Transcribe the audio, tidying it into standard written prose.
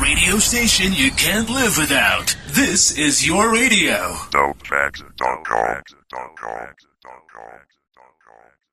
radio station you can't live without. This is your radio. Dopetracks.com.